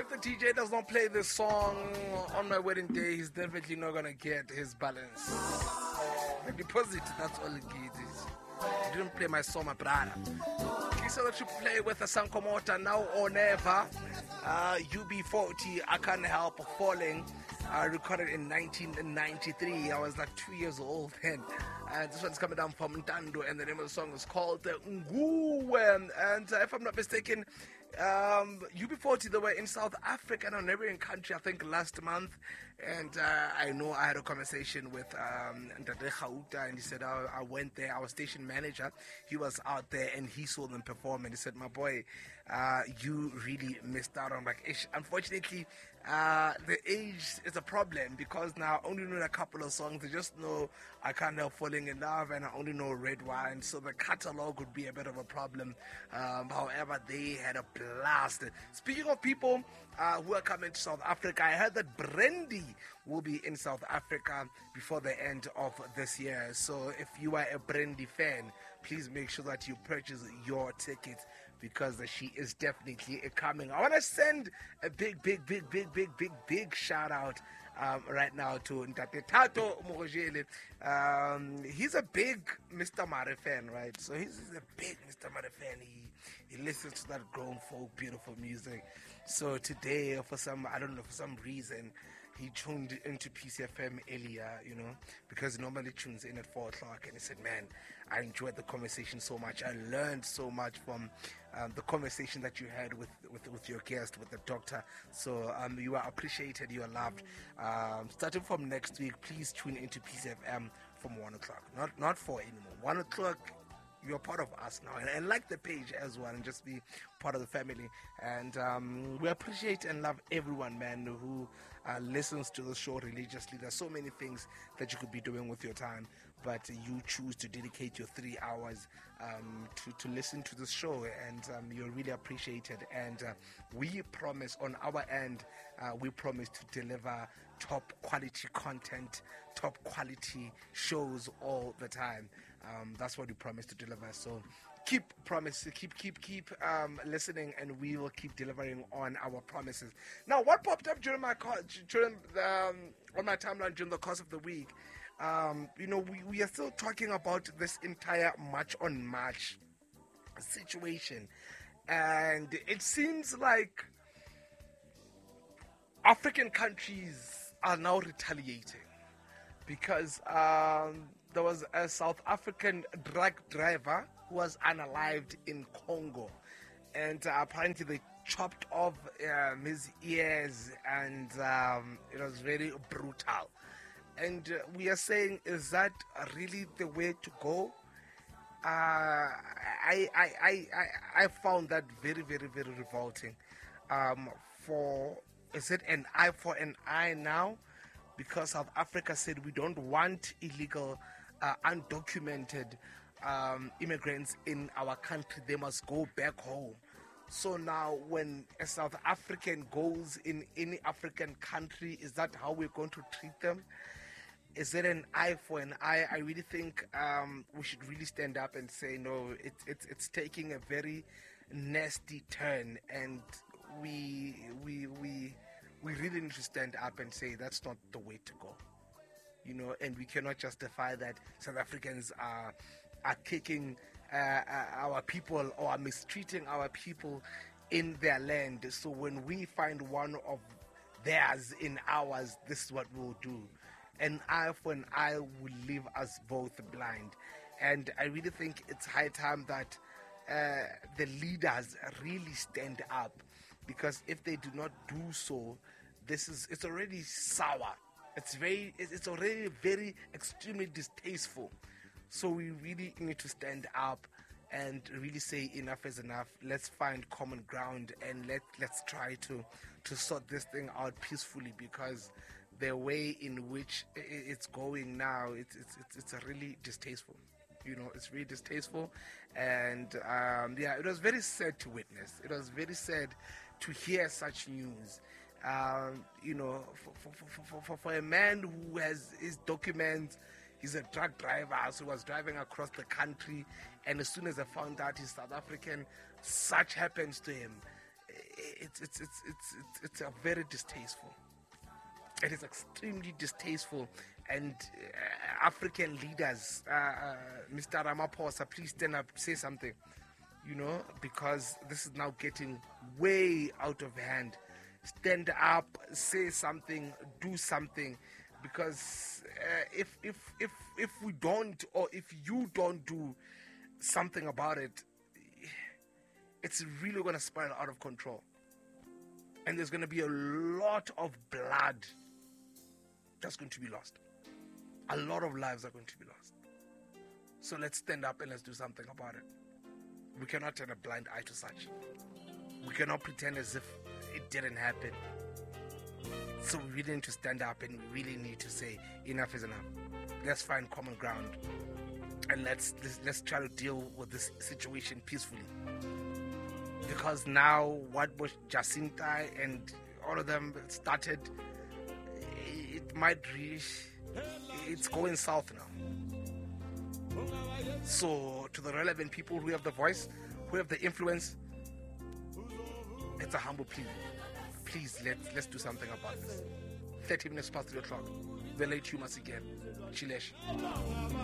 if the DJ does not play this song on my wedding day, he's definitely not gonna get his balance. The deposit, that's all it is. You didn't play my song, my brother. Okay, so that you play with a Sankomota now or never. UB40, I Can't Help Falling. Recorded in 1993. I was like 2 years old then. This one's coming down from Ntando, and the name of the song is called Nguwe. And if I'm not mistaken, UB40, they were in South Africa, a neighboring country, I think last month. And I know I had a conversation with Ndade Khauta, and he said, I went there, our station manager, he was out there and he saw them perform, and he said, my boy, you really missed out. I'm like, ish. Unfortunately, the age is a problem, because now I only know a couple of songs. I just know I Can't Help Falling in Love, and I only know Red Wine, so the catalog would be a bit of a problem. However, they had a blast. Speaking of people who are coming to South Africa, I heard that Brandy will be in South Africa before the end of this year. So if you are a Brandy fan, please make sure that you purchase your ticket, because she is definitely coming. I want to send a big shout out right now to Ntate Tato Mogojele. He's a big Mr. Mare fan, right? So he's a big Mr. Mare fan. He listens to that grown folk, beautiful music. So today, for some reason, he tuned into PCFM earlier, because he normally tunes in at 4 o'clock. And he said, man, I enjoyed the conversation so much. I learned so much from the conversation that you had with your guest, with the doctor. So you are appreciated, you are loved. Starting from next week, please tune into PCFM from 1 o'clock. Not 4 anymore. 1 o'clock, you're part of us now, and like the page as well, and just be part of the family. And we appreciate and love everyone, man, who listens to the show religiously. There's so many things that you could be doing with your time, but you choose to dedicate your 3 hours to listen to the show, and you're really appreciated. And we promise on our end, we promise to deliver top quality content, top quality shows all the time. That's what we promise to deliver. So keep listening, and we will keep delivering on our promises. Now, what popped up on my timeline during the course of the week? We are still talking about this entire March on March situation, and it seems like African countries are now retaliating, because there was a South African drug driver who was unalived in Congo, and apparently they chopped off his ears, and it was very brutal. And we are saying, is that really the way to go? I found that very, very, very revolting. Is it an eye for an eye now? Because South Africa said we don't want illegal, undocumented immigrants in our country. They must go back home. So now when a South African goes in any African country, is that how we're going to treat them? Is it an eye for an eye? I really think we should really stand up and say, no, it's taking a very nasty turn, and we really need to stand up and say that's not the way to go. And we cannot justify that South Africans are kicking our people or are mistreating our people in their land. So when we find one of theirs in ours, this is what we'll do. An eye for an eye will leave us both blind. And I really think it's high time that the leaders really stand up, because if they do not do so, it's already sour. It's already very extremely distasteful. So we really need to stand up and really say enough is enough. Let's find common ground, and let's try to sort this thing out peacefully, because the way in which it's going now, it's really distasteful. It's really distasteful, and it was very sad to witness. It was very sad to hear such news. For a man who has his documents, he's a truck driver, so he was driving across the country, and as soon as I found out he's South African, such happens to him. it's a very distasteful. It is extremely distasteful, and African leaders, Mr. Ramaphosa, please stand up, say something, because this is now getting way out of hand. Stand up, say something, do something, because if we don't, or if you don't do something about it, it's really going to spiral out of control. And there's going to be a lot of blood that's going to be lost. A lot of lives are going to be lost. So let's stand up and let's do something about it. We cannot turn a blind eye to such. We cannot pretend as if it didn't happen. So we really need to stand up, and we really need to say enough is enough. Let's find common ground, and let's try to deal with this situation peacefully. Because now what was Jacinta and all of them started, it might reach, it's going south now. So to the relevant people who have the voice, who have the influence, it's a humble plea. Please, let's do something about this. 30 minutes past 3 o'clock. The late humors again. Chilesh.